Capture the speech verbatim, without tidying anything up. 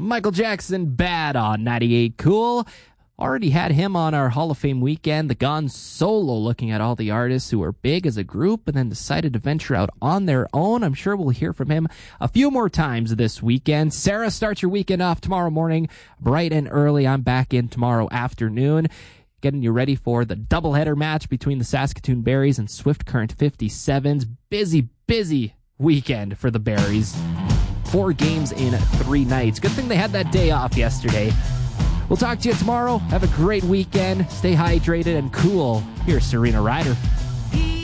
Michael Jackson, Bad on ninety-eight Cool. Already had him on our Hall of Fame weekend. The Gone Solo, looking at all the artists who were big as a group and then decided to venture out on their own. I'm sure we'll hear from him a few more times this weekend. Sarah starts your weekend off tomorrow morning, bright and early. I'm back in tomorrow afternoon, getting you ready for the doubleheader match between the Saskatoon Berries and Swift Current fifty-sevens. Busy, busy weekend for the Berries. Four games in three nights. Good thing they had that day off yesterday. We'll talk to you tomorrow. Have a great weekend. Stay hydrated and cool. Here's Serena Ryder.